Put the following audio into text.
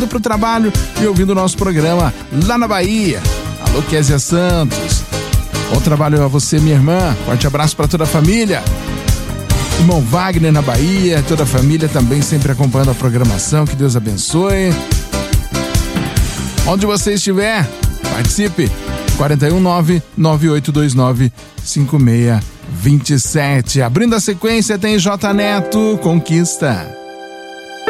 indo pro trabalho e ouvindo o nosso programa lá na Bahia. Alô, Kézia Santos. Bom trabalho a você, minha irmã. Forte abraço para toda a família. Irmão Wagner na Bahia, toda a família também sempre acompanhando a programação. Que Deus abençoe. Onde você estiver, participe. 419-9829-5627. Abrindo a sequência, tem J Neto, Conquista.